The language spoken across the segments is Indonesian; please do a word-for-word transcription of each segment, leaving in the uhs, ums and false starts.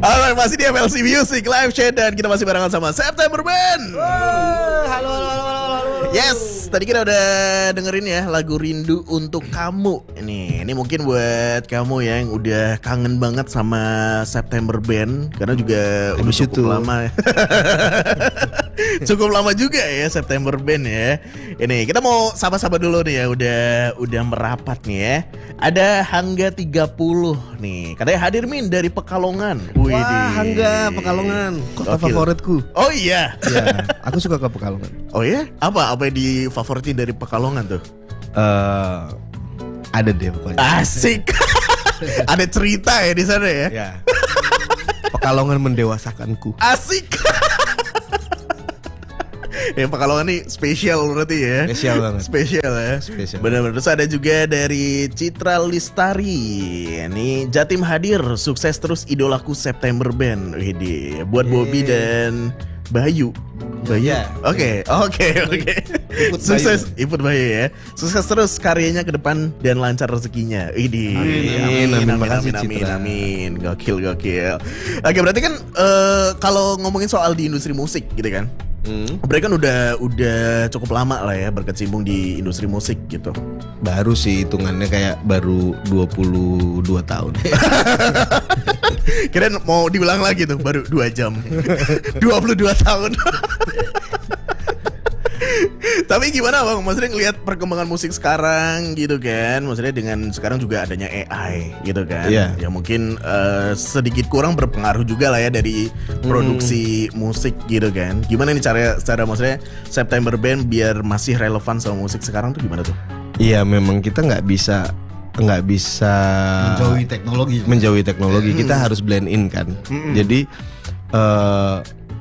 Alright, masih di F L C Music Live Chat dan kita masih barengan sama September Band. Halo, halo, halo, halo, halo, halo. Yes, tadi kita udah dengerin ya lagu Rindu Untuk Kamu. Ini, ini mungkin buat kamu yang udah kangen banget sama September Band karena juga udah cukup itu. lama. Cukup lama juga ya September Band ya. Ini kita mau sapa-sapa dulu nih ya, udah udah merapat nih ya. Ada Hangga tiga puluh nih. Katanya hadir Min dari Pekalongan. Wih, Wah, Hangga Pekalongan, kota Gokil. favoritku. Oh iya. Ya, aku suka ke Pekalongan. Oh ya? Apa apa yang difavoritin dari Pekalongan tuh? Eh, ada deh pokoknya. Asik. Ada cerita ya di sana ya? Ya. Pekalongan mendewasakanku. Asik. Ya Pekalongan nih spesial berarti ya. Spesial banget. Spesial ya. Spesial. Benar-benar. Terus ada juga dari Citra Listari. Ini Jatim hadir, sukses terus idolaku September Band. Widih, buat Yeay. Bobby dan Bayu. Bayu. Ya. Oke, oke, oke. Ikut Sukses, ikut Bayu ya. Sukses terus karyanya ke depan dan lancar rezekinya. Widih. Amin, amin, makasih, amin, Citra. amin. Gokil, gokil. Oke, berarti kan eh, kalau ngomongin soal di industri musik gitu kan. Hmm. Mereka kan udah udah cukup lama lah ya berkecimpung di industri musik gitu. Baru sih hitungannya kayak baru dua puluh dua tahun. Kirain mau diulang lagi tuh baru dua jam. dua puluh dua tahun. Tapi gimana Bang? Maksudnya ngelihat perkembangan musik sekarang gitu kan. Maksudnya dengan sekarang juga adanya A I gitu kan. Iya. Ya mungkin eh, sedikit kurang berpengaruh juga lah ya dari produksi musik gitu kan. Gimana nih cara cara maksudnya September Band biar masih relevan sama musik sekarang tuh gimana tuh? Iya, memang kita nggak bisa nggak bisa menjauhi teknologi. menjauhi teknologi. Kita harus blend in kan. Jadi eh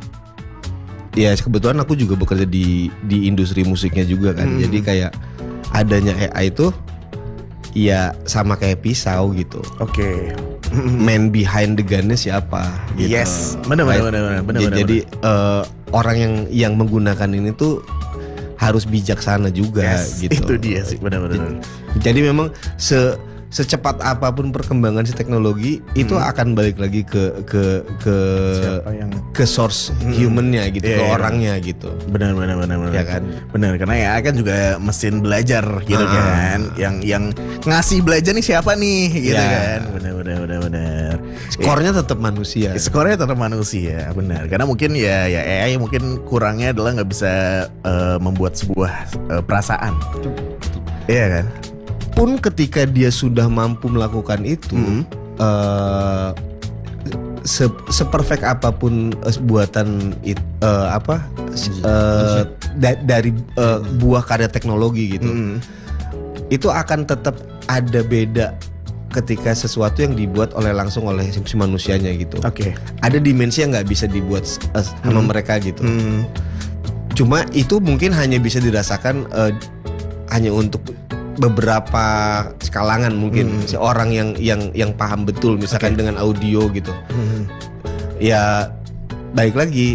ya kebetulan aku juga bekerja di di industri musiknya juga kan. Hmm. Jadi kayak adanya A I itu ya sama kayak pisau gitu. Oke. Man behind the gun-nya siapa gitu. Yes, benar benar benar benar benar. Jadi, jadi eh, orang yang yang menggunakan ini tuh harus bijaksana juga Yes, gitu. itu dia sih benar-benar. Jadi memang se secepat apapun perkembangan si teknologi itu akan balik lagi ke ke ke Siapa yang ke source Hmm. human-nya gitu, Iya, ke iya. orangnya gitu. benar benar benar benar Ya kan? benar karena ya kan juga mesin belajar gitu Ah. kan yang yang ngasih belajar nih siapa nih gitu Ya. kan benar benar benar benar Skornya tetap manusia. Ya, skornya tetap manusia benar karena mungkin ya ya A I mungkin kurangnya adalah nggak bisa eh, membuat sebuah eh, perasaan iya kan Pun ketika dia sudah mampu melakukan itu, Mhm. eh, se seperfect apapun eh, buatan it, eh, apa eh, da- dari eh, buah karya teknologi gitu, Mhm. itu akan tetap ada beda ketika sesuatu yang dibuat oleh langsung oleh si si manusianya gitu. Oke Ada dimensi yang nggak bisa dibuat eh, sama Mhm. mereka gitu. Hmm. Cuma itu mungkin hanya bisa dirasakan eh, hanya untuk beberapa kalangan mungkin Hmm. seorang yang yang yang paham betul misalkan Oke. dengan audio gitu. Hmm. Ya baik lagi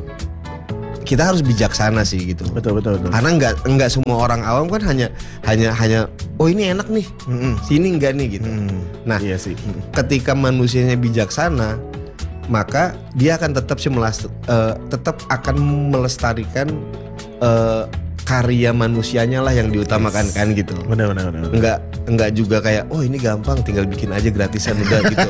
kita harus bijaksana sih gitu. betul betul betul Karena nggak nggak semua orang awam kan hanya hanya hanya oh ini enak nih, Hmm. sini enggak nih gitu. Hmm. Nah, iya sih Hmm. ketika manusianya bijaksana, maka dia akan tetap sih melas- eh, tetap akan melestarikan eh, karya manusianya lah yang diutamakan Yes. kan gitu. benar benar benar Enggak enggak juga kayak oh ini gampang tinggal bikin aja gratisan udah gitu.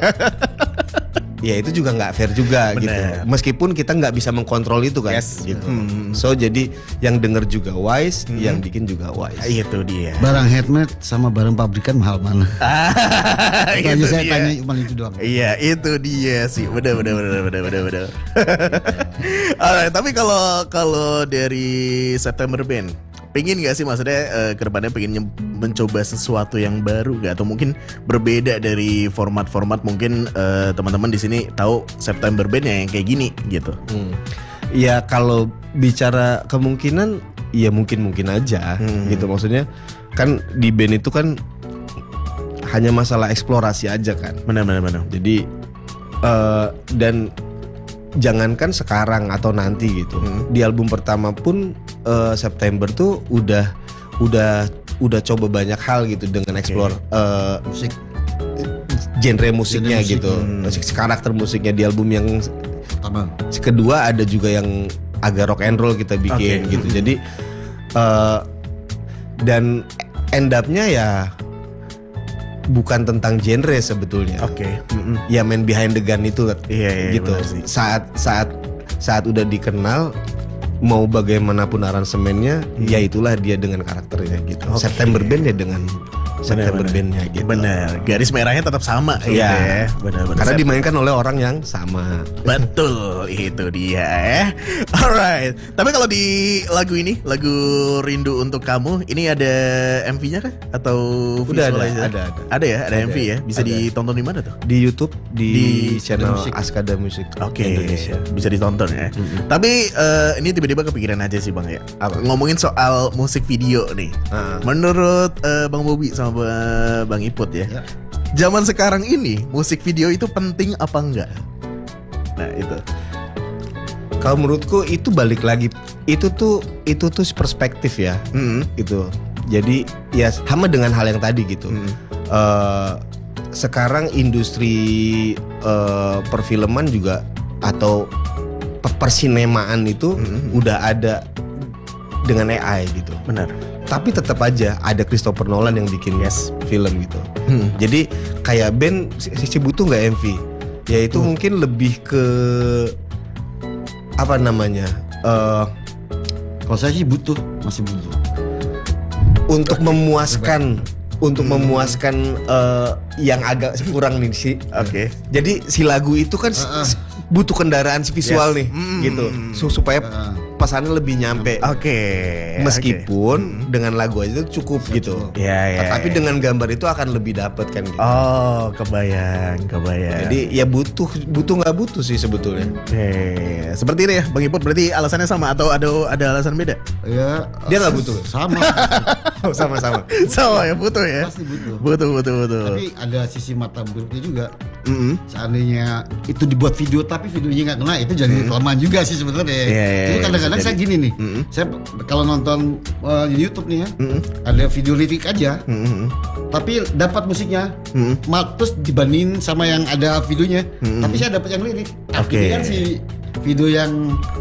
Ya itu juga nggak fair juga Bener. gitu. Meskipun kita nggak bisa mengkontrol itu kan Yes. gitu. Hmm. So jadi yang denger juga wise, Hmm. yang bikin juga wise. Itu dia. Barang handmade sama barang pabrikan mahal mana? Ah, Itu aja itu saya dia. tanya cuma itu doang. Iya, itu dia sih. Benar benar benar benar benar benar. Alright, tapi kalau kalau dari September Band, pengen gak sih maksudnya eh, ke depannya pengen nyem- mencoba sesuatu yang baru gak atau mungkin berbeda dari format-format mungkin eh, teman-teman di sini tahu September Band yang kayak gini gitu. Hmm. Ya kalau bicara kemungkinan, ya mungkin mungkin aja Hmm. gitu maksudnya kan di band itu kan hanya masalah eksplorasi aja kan. Benar benar benar. Jadi eh, dan jangankan sekarang atau nanti gitu. Hmm. Di album pertama pun eh, September tuh udah udah udah coba banyak hal gitu dengan explore eh, Musik genre musiknya Genre musik, gitu, musik karakter musiknya di album yang Abang. kedua ada juga yang agak rock and roll kita bikin Oke. gitu. Jadi uh, dan end up-nya ya bukan tentang genre sebetulnya. Oke. Mm-mm. Ya main behind the gun itu Iya, iya, gitu. benar sih. Saat saat saat udah dikenal mau bagaimanapun aransemennya, ya itulah dia dengan karakternya gitu. Oke. September Band ya dengan September Benar, Band-nya gitu. Bener, garis merahnya tetap sama gitu Iya. ya. Benar-benar. Karena dimainkan oleh orang yang sama. Betul, itu dia ya. Alright. Tapi kalau di lagu ini, lagu Rindu Untuk Kamu, ini ada M V-nya kah? Atau Udah ada, visualizer? ada, ada. Ada ya, ada, Ada, M V ya. Bisa ada. ditonton di mana tuh? Di YouTube di, Di channel Musik. Askada Musik Oke, Indonesia. bisa ditonton ya. Tapi eh, ini tiba-tiba kepikiran aja sih Bang ya. Apa? Ngomongin soal musik video nih. Ah. Menurut eh, Bang Bobi sama Ba- Bang Iput ya, Ya. zaman sekarang ini musik video itu penting apa enggak? Nah itu. Kalau menurutku itu balik lagi, itu tuh itu tuh perspektif ya, Mm-mm. gitu. Jadi ya sama dengan hal yang tadi gitu. Mm-mm. Eh, sekarang industri eh, perfilman juga atau per- persinemaan itu Mm-mm. udah ada dengan A I gitu. Benar. Tapi tetap aja ada Christopher Nolan yang bikin Yes. film gitu. Hmm. Jadi kayak band si si butuh nggak M V? Ya itu mungkin lebih ke apa namanya? eh Kalau saya sih butuh, masih butuh. untuk memuaskan untuk memuaskan eh, yang agak kurang nih sih. Oke. Jadi si lagu itu kan s- Ah, ah. s- butuh kendaraan visual Yes. nih, Mm. gitu. Su- supaya Ah. pesannya lebih nyampe. Oke. Meskipun dengan lagu aja itu cukup gitu. Oke. Ya ya. Tapi ya. dengan gambar itu akan lebih dapet kan gitu. Oh, kebayang, kebayang. Jadi ya butuh butuh nggak butuh sih sebetulnya. Oke, seperti ini ya, Bang Iput. Berarti alasannya sama atau ada ada alasan beda? Ya, Dia nggak butuh. Sama. Oh, sama-sama. Sama ya, butuh ya. Pasti butuh. Butuh, butuh, butuh. Tapi ada sisi mata buruknya juga. Mm-mm. Seandainya itu dibuat video tapi videonya nggak kena, itu jadi kelemahan juga sih sebenarnya. Iya, iya, Itu iya, kadang-kadang bisa saya jadi. gini nih, Mm-mm. saya kalau nonton uh, di YouTube nih ya, Mm-mm. ada video lirik aja, Mm-mm. tapi dapat musiknya, Mm-mm. mal- terus dibandingin sama yang ada videonya, Mm-mm. tapi saya dapat yang lirik. Oke. Artinya kan si video yang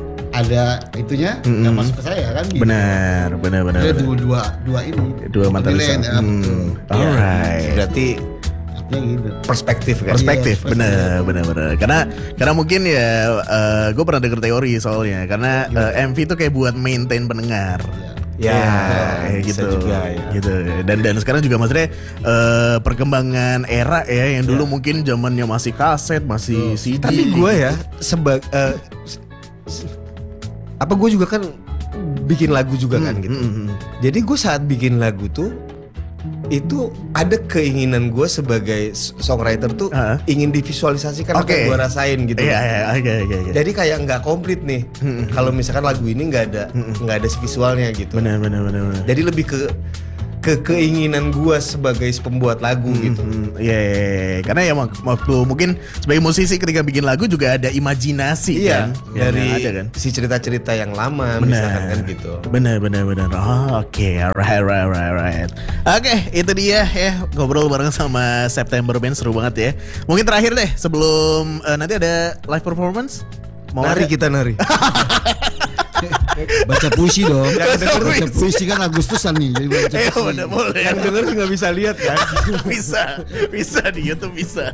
ada itunya Mm-mm. nggak masuk ke saya kan? Gitu. Benar, benar, benar. Ada benar. dua dua dua ini. Dua mata penilaian, lisan. ya, betul. Hmm. Alright. Berarti Artinya gitu. perspektif kan. Perspektif, Iya, benar, benar, benar. Karena karena mungkin ya, gue pernah denger teori soalnya. Karena eh, M V itu kayak buat maintain pendengar. Ya. Ya, kayak bisa gitu, juga ya. gitu. Dan dan sekarang juga maksudnya eh, perkembangan era ya, yang dulu mungkin zamannya masih kaset, masih C D. Tapi gue ya sebag eh, s- s- apa gue juga kan bikin lagu juga kan Hmm, gitu. hmm, hmm. Jadi gue saat bikin lagu tuh itu ada keinginan gue sebagai s- songwriter tuh Ah. ingin divisualisasikan apa Oke. yang gue rasain gitu. Iya, iya, oke, oke, oke. Jadi kayak nggak komplit nih. Hmm. Kalau misalkan lagu ini nggak ada nggak ada visualnya gitu. Benar, benar, benar, benar. Jadi lebih ke ke keinginan gue sebagai pembuat lagu gitu. Hmm, Iya, iya, iya. Karena ya mak- waktu mungkin sebagai musisi ketika bikin lagu juga ada imajinasi Iya, kan, yang dari ada kan. si cerita-cerita yang lama misalkan kan gitu. Benar, benar, benar. Oh, oke, alright, alright, alright, alright. Oke, itu dia ya, ngobrol bareng sama September Band, seru banget ya. Mungkin terakhir deh sebelum eh, nanti ada live performance. Mau Nari ada? kita nari. Baca puisi dong. Baca Baca puisi. puisi kan Agustusan nih, jadi baca Eh, puisi. bener, boleh. Yang denger sih nggak bisa lihat kan. bisa, bisa di YouTube bisa.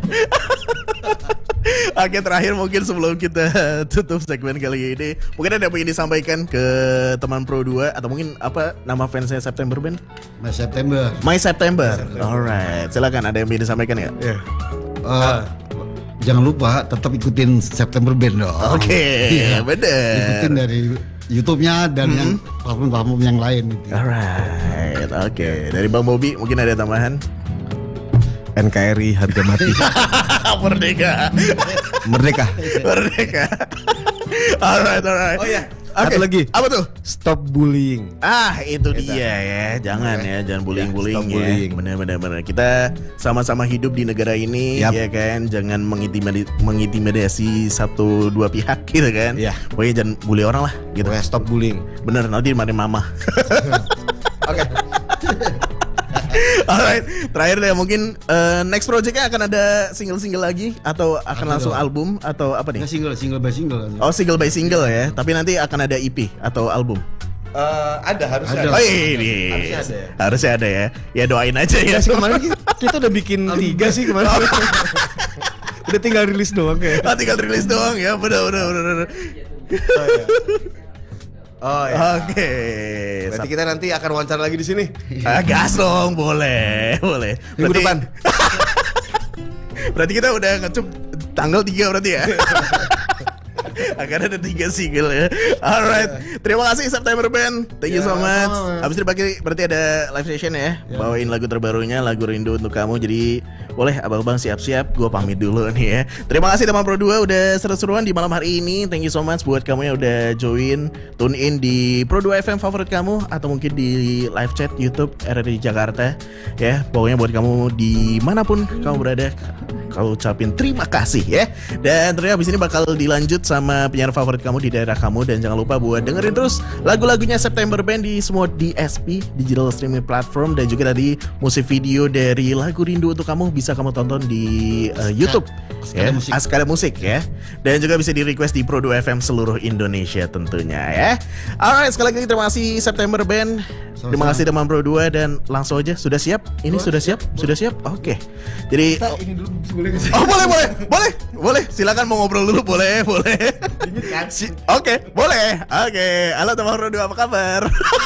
Oke, terakhir mungkin sebelum kita tutup segmen kali ini, mungkin ada yang ingin disampaikan ke teman Pro dua atau mungkin apa nama fansnya September Band? Mas September. My September. Alright, silakan, ada yang ingin disampaikan ya? Iya. Eh, jangan lupa tetap ikutin September Band dong. Oke, Iya. bener. Ikutin dari YouTube-nya dan yang platform-platform yang lain gitu. Alright, oke. Dari Bang Bobi mungkin ada tambahan? N K R I harga mati. Merdeka. Merdeka. Merdeka. Alright, alright. Oh iya, Oke, satu lagi. Apa tuh? Stop bullying. Ah, itu dia ya. Jangan ya, jangan bullying-bullying stop ya. bullying. Benar-benar benar. Kita sama-sama hidup di negara ini Yap. ya kan. Jangan mengintimidasi, mengintimidasi satu dua pihak gitu kan. Iya. Pokoknya jangan bully orang lah gitu. Pokoknya stop bullying. Bener, nanti dimarahin mama. Oke. Alright, terakhir deh mungkin uh, next projectnya akan ada single-single lagi atau akan Ada langsung dong. album atau apa nih? Nggak single, single by single. Oh single by single ya, tapi nanti akan ada E P atau album. Eh, ada harusnya. Ada. Oh ini Harusnya ada ya. harusnya ada ya. Ya doain aja ya. Ya sih kemarin kita, kita udah bikin tiga sih kemarin. Udah tinggal rilis doang kayak. Ah, tinggal rilis doang ya, bener bener bener. bener. Oh ya. Oke. Berarti kita nanti akan wawancara lagi di sini. Ah, gas dong, boleh, boleh. Minggu Berarti- depan. Berarti kita udah ngecup tanggal tiga berarti ya. Akan ada tiga single ya. Alright, terima kasih September Band. Thank you Ya, so much. sama-sama. Habis itu berarti, berarti ada live session ya. Bawain lagu terbarunya, lagu Rindu Untuk Kamu. Jadi boleh abang-abang siap-siap. Gue pamit dulu nih ya. Terima kasih teman Pro dua udah seru-seruan di malam hari ini. Thank you so much buat kamu yang udah join, tune in di Pro dua F M favorit kamu atau mungkin di live chat YouTube R R I Jakarta ya. Pokoknya buat kamu dimanapun kamu berada, kau ucapin terima kasih ya. Dan ternyata abis ini bakal dilanjut sama penyiar favorit kamu di daerah kamu. Dan jangan lupa buat dengerin terus lagu-lagunya September Band di semua D S P, digital streaming platform. Dan juga tadi musik video dari lagu Rindu Untuk Kamu bisa kamu tonton di uh, YouTube Askara ya, Musik. Askara Musik ya. Dan juga bisa di request di Pro dua F M seluruh Indonesia tentunya ya. Alright, sekali lagi terima kasih September Band. Terima kasih teman Pro dua dan langsung aja sudah siap? Ini sudah siap? Sudah siap? Oke. Jadi Kita ini dulu boleh nggak sih? oh boleh boleh boleh boleh silakan mau ngobrol dulu boleh boleh. Si- Oke boleh. Oke. Halo teman Pro dua apa kabar?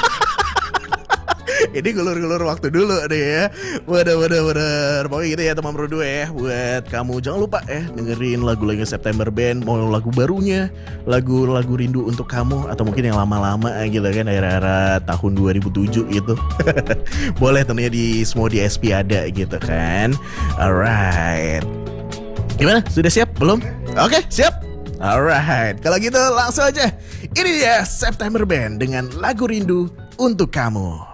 Ini gulur-gulur waktu dulu deh ya. Waduh waduh waduh. Pokoknya gitu ya teman Pro dua ya. Buat kamu jangan lupa ya dengerin lagu-lagu September Band. Mau lagu barunya, lagu-lagu Rindu Untuk Kamu, atau mungkin yang lama-lama gitu kan, era-era tahun dua ribu tujuh gitu. Boleh tentunya di semua D S P ada gitu kan. Alright. Gimana? Sudah siap? Belum? Oke, siap. Alright. Kalau gitu langsung aja. Ini dia September Band dengan lagu Rindu Untuk Kamu.